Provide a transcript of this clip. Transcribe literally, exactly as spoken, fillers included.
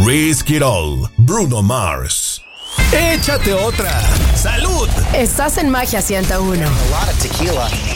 Risk It All, Bruno Mars. Échate otra. ¡Salud! Estás en Magia ciento uno. A lot of tequila.